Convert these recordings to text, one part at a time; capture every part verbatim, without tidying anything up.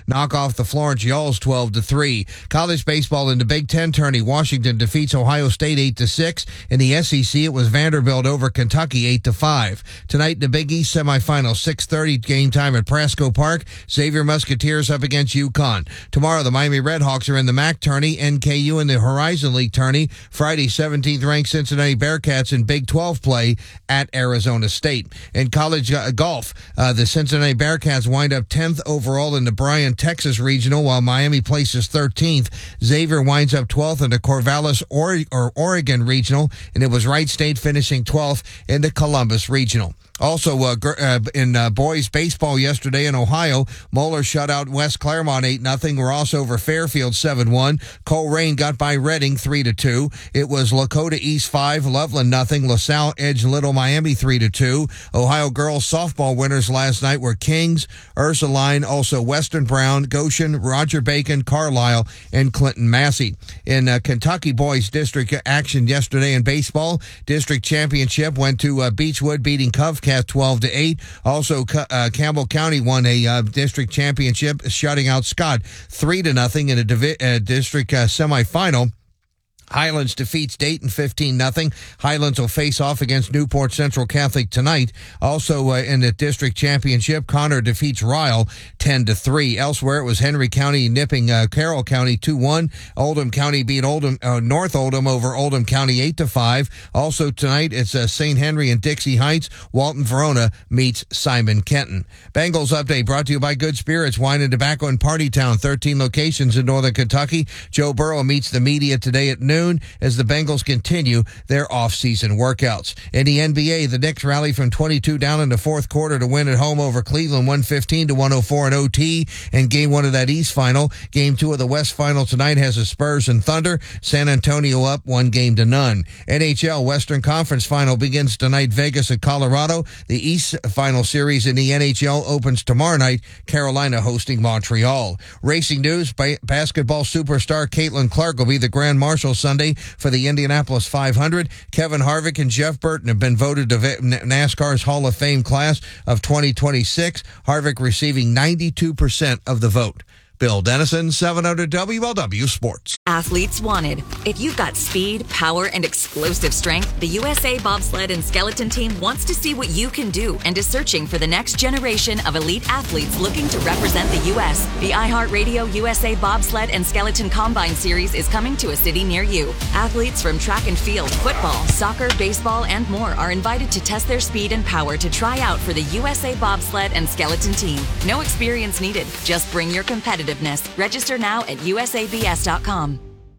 knock off the Florence Yalls twelve to three. College baseball in the Big Ten tourney, Washington defeats Ohio State eight to six. In the S E C, it was Vanderbilt over Kentucky eight to five. Tonight in the Big East semifinal, six thirty game time at Prasco Park. Xavier Musketeers up against UConn. Tomorrow, the Miami Redhawks are in the M A C tourney, N K U in the Horizon League tourney. Friday, seventeenth ranked Cincinnati Bearcats in Big twelve play at Arizona State. In college uh, golf, uh, the Cincinnati Bearcats wind up tenth overall in the Bryan, Texas regional, while Miami places thirteenth. Xavier winds up twelfth in the Corvallis or, or Oregon regional, and it was Wright State finishing twelfth in the Columbus regional. Also, uh, uh, in uh, boys baseball yesterday in Ohio, Moeller shut out West Claremont eight nothing. Ross over Fairfield seven one. Coleraine got by Reading three to two. It was Lakota East five, Loveland nothing. LaSalle edged Little Miami three to two. Ohio girls softball winners last night were Kings, Ursuline, also Western Brown, Goshen, Roger Bacon, Carlisle, and Clinton Massey. In uh, Kentucky boys district action yesterday in baseball, district championship went to uh, Beechwood beating Covcast twelve to eight. Also, uh, Campbell County won a uh, district championship, shutting out Scott three to nothing in a divi- uh, district uh, semifinal. Highlands defeats Dayton fifteen nothing. Highlands will face off against Newport Central Catholic tonight. Also uh, in the district championship, Connor defeats Ryle ten to three. Elsewhere, it was Henry County nipping uh, Carroll County two one. Oldham County beat Oldham uh, North Oldham over Oldham County eight to five. Also tonight, it's uh, Saint Henry and Dixie Heights. Walton Verona meets Simon Kenton. Bengals update brought to you by Good Spirits Wine and Tobacco in Party Town. thirteen locations in Northern Kentucky. Joe Burrow meets the media today at noon as the Bengals continue their off-season workouts. In the N B A, the Knicks rally from twenty-two down in the fourth quarter to win at home over Cleveland one fifteen to one oh four in O T and game one of that East final. Game two of the West final tonight has the Spurs and Thunder. San Antonio up one game to none. N H L Western Conference final begins tonight, Vegas at Colorado. The East final series in the N H L opens tomorrow night, Carolina hosting Montreal. Racing news, ba- basketball superstar Caitlin Clark will be the Grand Marshal Sunday for the Indianapolis five hundred. Kevin Harvick and Jeff Burton have been voted to NASCAR's Hall of Fame class of twenty twenty-six. Harvick receiving ninety-two percent of the vote. Bill Dennison, seven hundred W L W Sports. Athletes wanted. If you've got speed, power, and explosive strength, the U S A Bobsled and Skeleton Team wants to see what you can do and is searching for the next generation of elite athletes looking to represent the U S The iHeartRadio U S A Bobsled and Skeleton Combine Series is coming to a city near you. Athletes from track and field, football, soccer, baseball, and more are invited to test their speed and power to try out for the U S A Bobsled and Skeleton Team. No experience needed. Just bring your competitiveness. Register now at U S A B S dot com.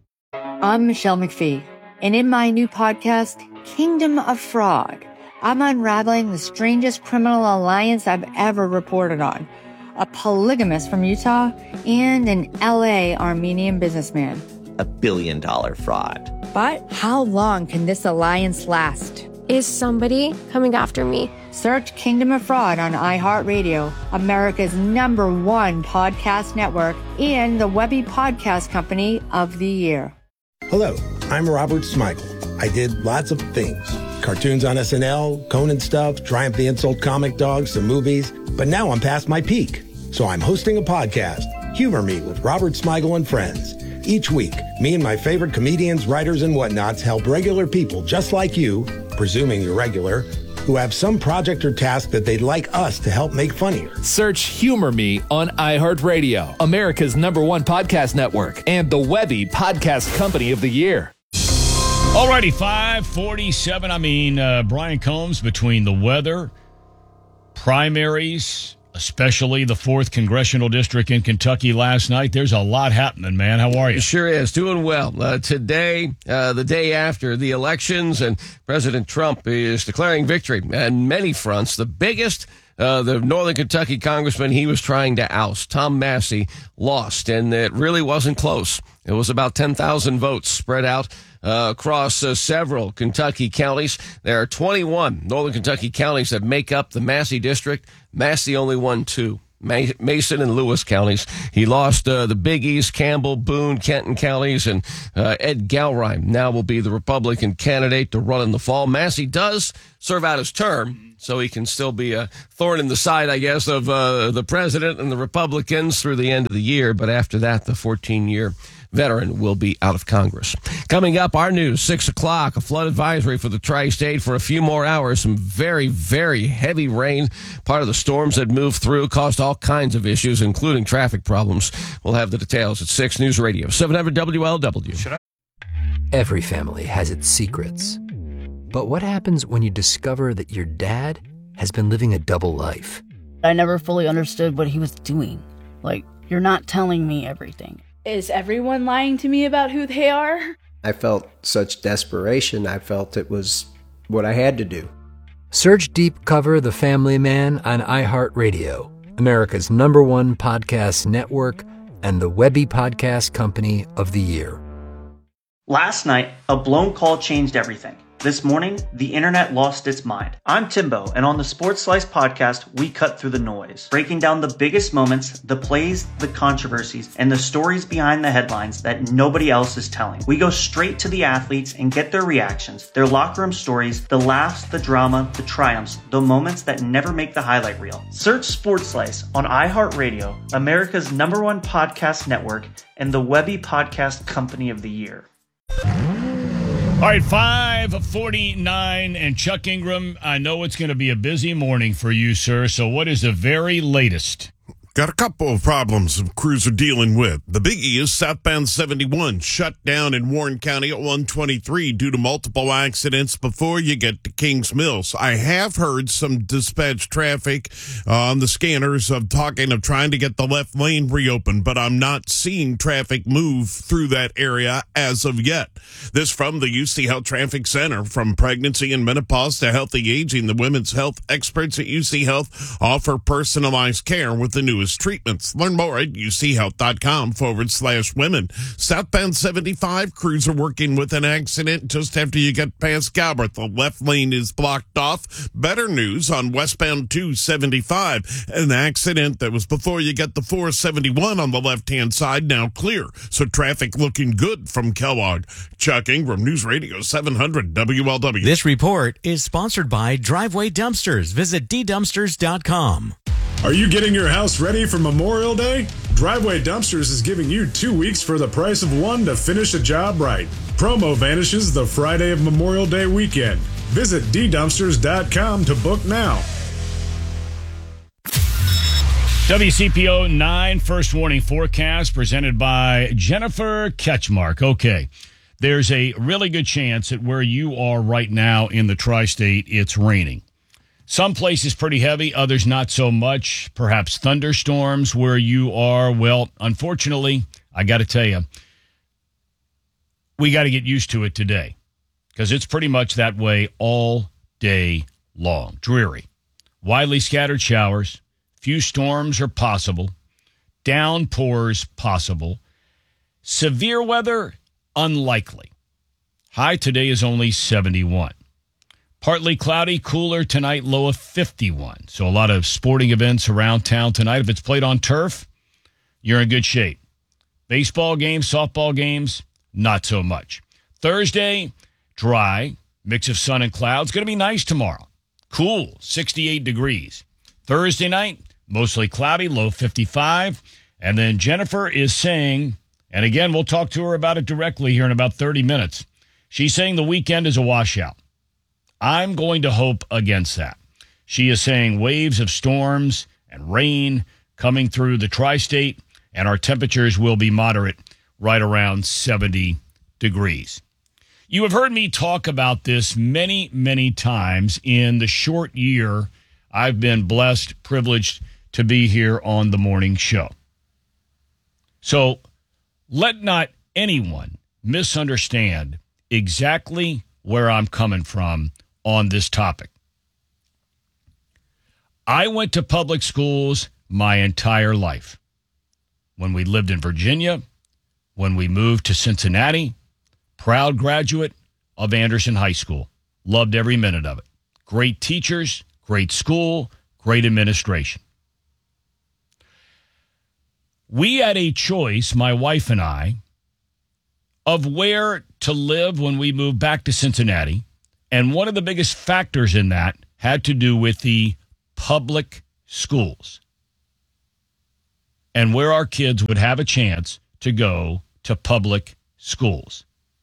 I'm Michelle McPhee, and in my new podcast, Kingdom of Fraud, I'm unraveling the strangest criminal alliance I've ever reported on. A polygamist from Utah and an L A Armenian businessman. A billion dollar fraud. But how long can this alliance last? Is somebody coming after me? Search Kingdom of Fraud on iHeartRadio, America's number one podcast network, and the Webby Podcast Company of the Year. Hello, I'm Robert Smigel. I did lots of things. Cartoons on S N L, Conan stuff, Triumph the Insult comic dogs, some movies. But now I'm past my peak. So I'm hosting a podcast, Humor Me with Robert Smigel and Friends. Each week, me and my favorite comedians, writers, and whatnots help regular people just like you, presuming you're regular, who have some project or task that they'd like us to help make funnier. Search Humor Me on iHeartRadio, America's number one podcast network, and the Webby Podcast Company of the Year. Alrighty, five forty-seven. I mean, uh, Brian Combs, between the weather, primaries, especially the fourth Congressional District in Kentucky last night, there's a lot happening, man. How are you? Sure is. Doing well. Uh, today, uh, the day after the elections, and President Trump is declaring victory on many fronts. The biggest, uh, the Northern Kentucky congressman he was trying to oust, Tom Massey, lost, and it really wasn't close. It was about ten thousand votes spread out Uh, across uh, several Kentucky counties. There are twenty-one Northern Kentucky counties that make up the Massey district. Massey only won two, Ma- Mason and Lewis counties. He lost uh, the Big East, Campbell, Boone, Kenton counties, and uh, Ed Galreim now will be the Republican candidate to run in the fall. Massey does serve out his term so he can still be a thorn in the side, I guess, of uh, the president and the Republicans through the end of the year. But after that, the fourteen-year veteran will be out of Congress. Coming up, our news, six o'clock, a flood advisory for the tri-state for a few more hours. Some very, very heavy rain. Part of the storms that moved through caused all kinds of issues, including traffic problems. We'll have the details at six News Radio, seven hundred W L W. Every family has its secrets. But what happens when you discover that your dad has been living a double life? I never fully understood what he was doing. Like, you're not telling me everything. Is everyone lying to me about who they are? I felt such desperation. I felt it was what I had to do. Search Deep Cover The Family Man on iHeartRadio, America's number one podcast network and the Webby Podcast Company of the Year. Last night, a blown call changed everything. This morning, the internet lost its mind. I'm Timbo, and on the Sports Slice podcast, we cut through the noise, breaking down the biggest moments, the plays, the controversies, and the stories behind the headlines that nobody else is telling. We go straight to the athletes and get their reactions, their locker room stories, the laughs, the drama, the triumphs, the moments that never make the highlight reel. Search Sports Slice on iHeartRadio, America's number one podcast network, and the Webby Podcast Company of the Year. All right, five forty-nine, and Chuck Ingram, I know it's going to be a busy morning for you, sir, so what is the very latest? Got a couple of problems crews are dealing with. The biggie is southbound seventy-one shut down in Warren County at one twenty-three due to multiple accidents before you get to Kings Mills. I have heard some dispatch traffic uh, on the scanners of talking of trying to get the left lane reopened, but I'm not seeing traffic move through that area as of yet. This from the U C Health Traffic Center. From pregnancy and menopause to healthy aging, the women's health experts at U C Health offer personalized care with the newest treatments. Learn more at uchealth.com forward slash women. Southbound seventy-five, crews are working with an accident just after you get past Galbraith. The left lane is blocked off. Better news on westbound two seventy-five. An accident that was before you get the four seventy-one on the left-hand side, now clear. So traffic looking good from Kellogg. Chuck Ingram, News Radio seven hundred W L W. This report is sponsored by Driveway Dumpsters. Visit d dumpsters dot com. Are you getting your house ready for Memorial Day? Driveway Dumpsters is giving you two weeks for the price of one to finish a job right. Promo vanishes the Friday of Memorial Day weekend. Visit d dumpsters dot com to book now. W C P O nine First Warning Forecast presented by Jennifer Ketchmark. Okay, there's a really good chance that where you are right now in the tri-state, it's raining. Some places pretty heavy, others not so much. Perhaps thunderstorms where you are. Well, unfortunately, I got to tell you, we got to get used to it today because it's pretty much that way all day long. Dreary. Widely scattered showers. Few storms are possible. Downpours possible. Severe weather, unlikely. High today is only seventy-one. Partly cloudy, cooler tonight, low of fifty-one. So a lot of sporting events around town tonight. If it's played on turf, you're in good shape. Baseball games, softball games, not so much. Thursday, dry, mix of sun and clouds. Going to be nice tomorrow. Cool, sixty-eight degrees. Thursday night, mostly cloudy, low fifty-five. And then Jennifer is saying, and again, we'll talk to her about it directly here in about thirty minutes. She's saying the weekend is a washout. I'm going to hope against that. She is saying waves of storms and rain coming through the tri-state, and our temperatures will be moderate, right around seventy degrees. You have heard me talk about this many, many times in the short year I've been blessed, privileged to be here on the morning show. So let not anyone misunderstand exactly where I'm coming from on this topic. I went to public schools my entire life. When we lived in Virginia, when we moved to Cincinnati, proud graduate of Anderson High School. Loved every minute of it. Great teachers, great school, great administration. We had a choice, my wife and I, of where to live when we moved back to Cincinnati, And one of the biggest factors in that had to do with the public schools and where our kids would have a chance to go to public schools.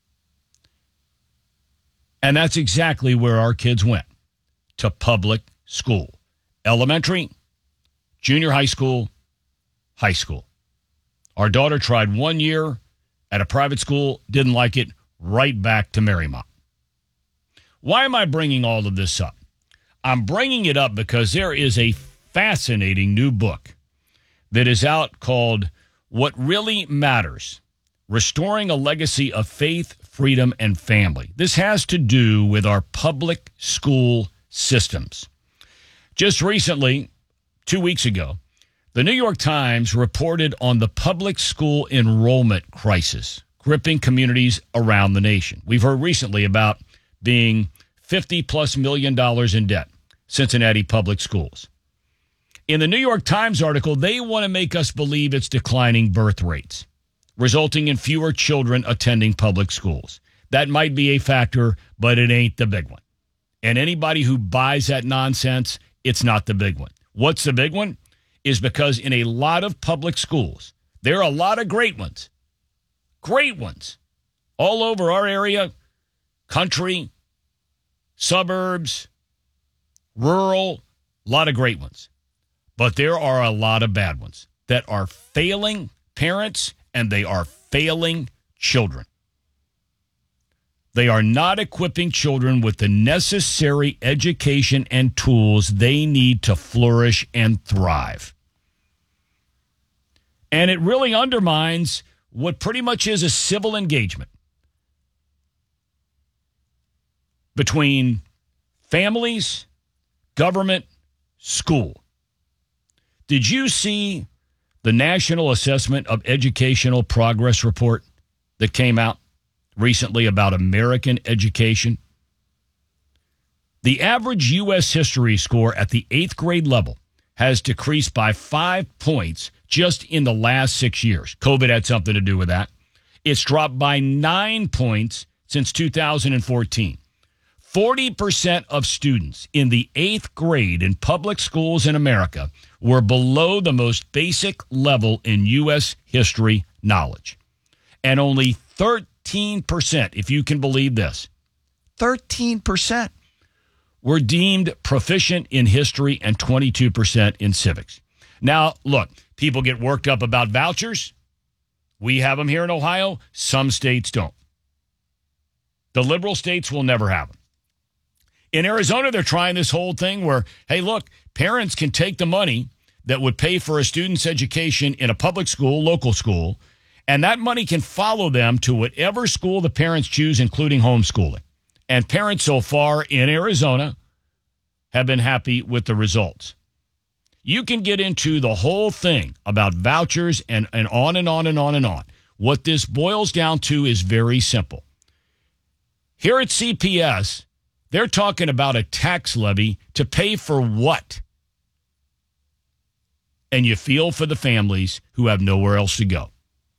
And that's exactly where our kids went, to public school. Elementary, junior high school, high school. Our daughter tried one year at a private school, didn't like it, right back to Marymount. Why am I bringing all of this up? I'm bringing it up because there is a fascinating new book that is out called What Really Matters: Restoring a Legacy of Faith, Freedom, and Family. This has to do with our public school systems. Just recently, two weeks ago, the New York Times reported on the public school enrollment crisis gripping communities around the nation. We've heard recently about being fifty plus million dollars in debt, Cincinnati Public Schools. In the New York Times article, they want to make us believe it's declining birth rates, resulting in fewer children attending public schools. That might be a factor, but it ain't the big one. And anybody who buys that nonsense, it's not the big one. What's the big one? Is because in a lot of public schools, there are a lot of great ones, great ones, all over our area, country, suburbs, rural, a lot of great ones. But there are a lot of bad ones that are failing parents and they are failing children. They are not equipping children with the necessary education and tools they need to flourish and thrive. And it really undermines what pretty much is a civil engagement between families, government, school. Did you see the National Assessment of Educational Progress report that came out recently about American education? The average U S history score at the eighth grade level has decreased by five points just in the last six years. COVID had something to do with that. It's dropped by nine points since two thousand fourteen. forty percent of students in the eighth grade in public schools in America were below the most basic level in U S history knowledge. And only thirteen percent, if you can believe this, thirteen percent were deemed proficient in history and twenty-two percent in civics. Now, look, people get worked up about vouchers. We have them here in Ohio. Some states don't. The liberal states will never have them. In Arizona, they're trying this whole thing where, hey, look, parents can take the money that would pay for a student's education in a public school, local school, and that money can follow them to whatever school the parents choose, including homeschooling. And parents so far in Arizona have been happy with the results. You can get into the whole thing about vouchers and, and on and on and on and on. What this boils down to is very simple. Here at C P S, they're talking about a tax levy to pay for what? And you feel for the families who have nowhere else to go.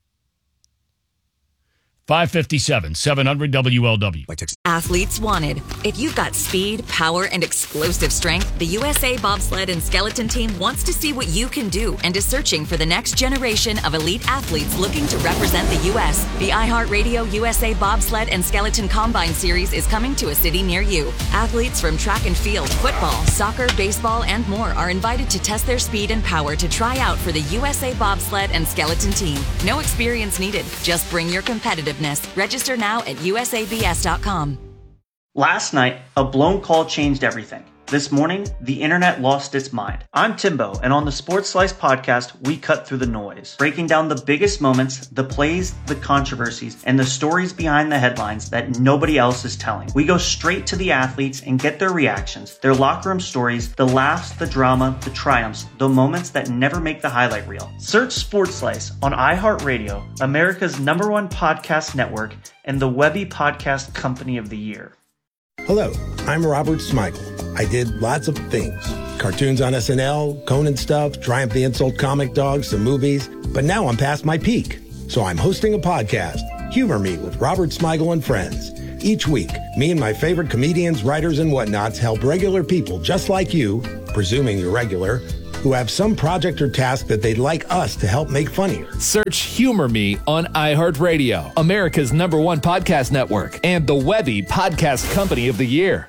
five fifty-seven, seven hundred W L W. Athletes wanted. If you've got speed, power, and explosive strength, the U S A Bobsled and Skeleton Team wants to see what you can do and is searching for the next generation of elite athletes looking to represent the U S. The iHeartRadio U S A Bobsled and Skeleton Combine Series is coming to a city near you. Athletes from track and field, football, soccer, baseball, and more are invited to test their speed and power to try out for the U S A Bobsled and Skeleton Team. No experience needed. Just bring your competitiveness. Register now at U S A B S dot com. Last night, a blown call changed everything. This morning, the internet lost its mind. I'm Timbo, and on the Sports Slice podcast, we cut through the noise, breaking down the biggest moments, the plays, the controversies, and the stories behind the headlines that nobody else is telling. We go straight to the athletes and get their reactions, their locker room stories, the laughs, the drama, the triumphs, the moments that never make the highlight reel. Search Sports Slice on iHeartRadio, America's number one podcast network, and the Webby Podcast Company of the Year. Hello, I'm Robert Smigel. I did lots of things. Cartoons on S N L, Conan stuff, Triumph the Insult Comic Dog, some movies. But now I'm past my peak. So I'm hosting a podcast, Humor Me with Robert Smigel and Friends. Each week, me and my favorite comedians, writers, and whatnots help regular people just like you, presuming you're regular, who have some project or task that they'd like us to help make funnier. Search Humor Me on iHeartRadio, America's number one podcast network, and the Webby Podcast Company of the Year.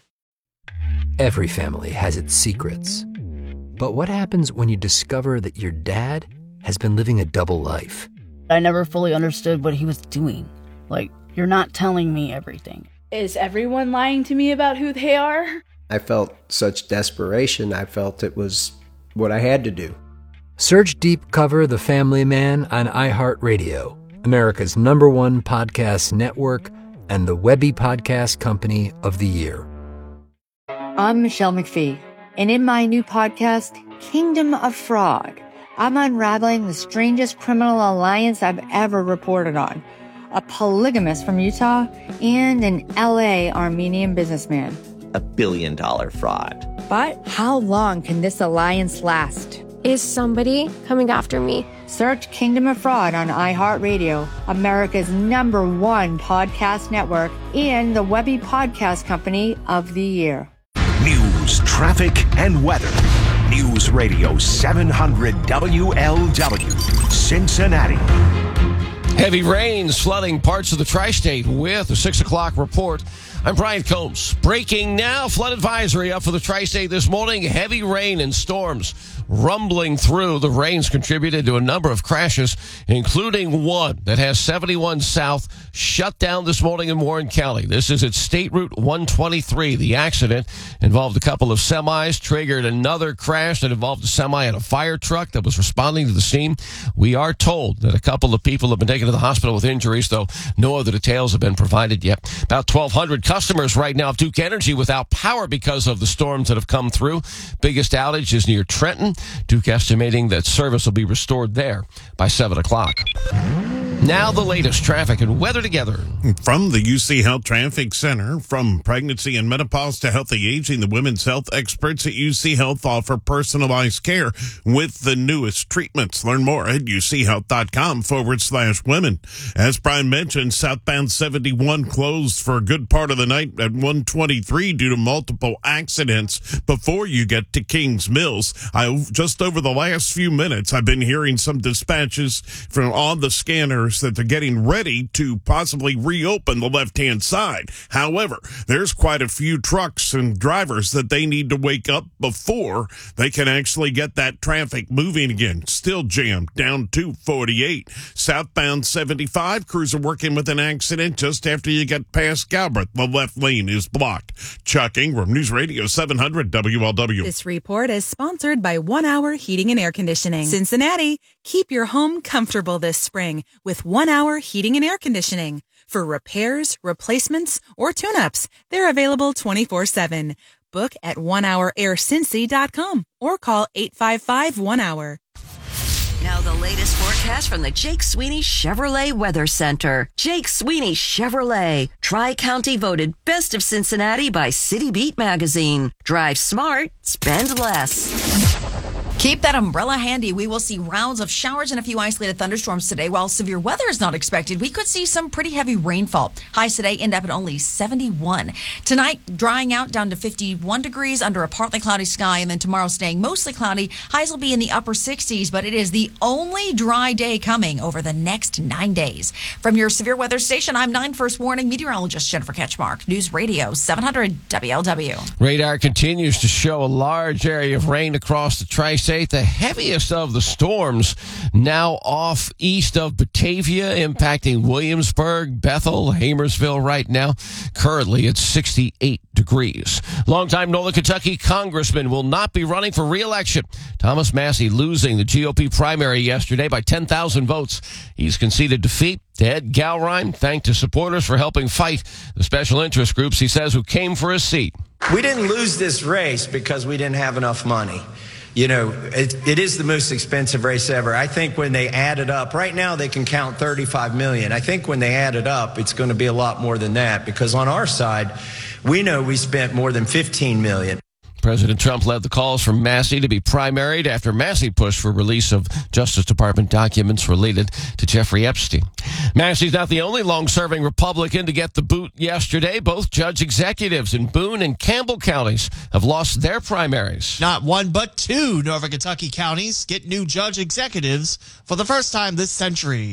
Every family has its secrets. But what happens when you discover that your dad has been living a double life? I never fully understood what he was doing. Like, you're not telling me everything. Is everyone lying to me about who they are? I felt such desperation. I felt it was what I had to do. Search Deep Cover The Family Man on iHeartRadio, America's number one podcast network, and the Webby Podcast Company of the Year. I'm Michelle McPhee, and in my new podcast, Kingdom of Frog, I'm unraveling the strangest criminal alliance I've ever reported on. A polygamist from Utah and an L A Armenian businessman. A billion dollar fraud. But how long can this alliance last? Is somebody coming after me? Search Kingdom of Fraud on iHeartRadio, America's number one podcast network, and the Webby Podcast Company of the Year. News, traffic, and weather. News Radio seven hundred W L W, Cincinnati. Heavy rains flooding parts of the tri-state with a six o'clock report. I'm Brian Combs. Breaking now, flood advisory up for the tri-state this morning. Heavy rain and storms rumbling through. The rains contributed to a number of crashes, including one that has seventy-one South shut down this morning in Warren County. This is at State Route one twenty-three. The accident involved a couple of semis, triggered another crash that involved a semi and a fire truck that was responding to the scene. We are told that a couple of people have been taken to the hospital with injuries, though no other details have been provided yet. About twelve hundred customers right now of Duke Energy without power because of the storms that have come through. Biggest outage is near Trenton. Duke estimating that service will be restored there by seven o'clock. Now the latest traffic and weather together. From the U C Health Traffic Center, from pregnancy and menopause to healthy aging, the women's health experts at U C Health offer personalized care with the newest treatments. Learn more at uchealth.com forward slash women. As Brian mentioned, southbound seventy-one closed for a good part of the night at one twenty-three due to multiple accidents before you get to Kings Mills. I just over the last few minutes, I've been hearing some dispatches from on the scanners that they're getting ready to possibly reopen the left-hand side. However, there's quite a few trucks and drivers that they need to wake up before they can actually get that traffic moving again. Still jammed down two forty-eight. Southbound seventy-five, crews are working with an accident just after you get past Galbraith. The left lane is blocked. Chuck Ingram, News Radio seven hundred W L W. This report is sponsored by One Hour Heating and Air Conditioning. Cincinnati, keep your home comfortable this spring with One Hour Heating and Air Conditioning. For repairs, replacements, or tune-ups, they're available twenty-four seven. Book at one hour air cincy dot com or call eight five five one hour. Now the latest forecast from the Jake Sweeney Chevrolet Weather Center. Jake Sweeney Chevrolet, Tri-County voted Best of Cincinnati by City Beat magazine. Drive smart, spend less. Keep that umbrella handy. We will see rounds of showers and a few isolated thunderstorms today. While severe weather is not expected, we could see some pretty heavy rainfall. Highs today end up at only seventy-one. Tonight, drying out down to fifty-one degrees under a partly cloudy sky, and then tomorrow staying mostly cloudy. Highs will be in the upper sixties, but it is the only dry day coming over the next nine days. From your severe weather station, I'm nine First Warning meteorologist Jennifer Ketchmark, News Radio seven hundred W L W. Radar continues to show a large area of rain across the tri-state. The heaviest of the storms now off east of Batavia, impacting Williamsburg, Bethel, Hamersville right now. Currently, it's sixty-eight degrees. Longtime Northern Kentucky congressman will not be running for re-election. Thomas Massie losing the G O P primary yesterday by ten thousand votes. He's conceded defeat. Ed Gowrine thanked his supporters for helping fight the special interest groups, he says, who came for his seat. We didn't lose this race because we didn't have enough money. You know, it, it is the most expensive race ever. I think when they add it up, right now they can count thirty-five million. I think when they add it up, it's going to be a lot more than that, because on our side, we know we spent more than fifteen million. President Trump led the calls for Massey to be primaried after Massey pushed for release of Justice Department documents related to Jeffrey Epstein. Massey's not the only long-serving Republican to get the boot yesterday. Both judge executives in Boone and Campbell counties have lost their primaries. Not one, but two Northern Kentucky counties get new judge executives for the first time this century.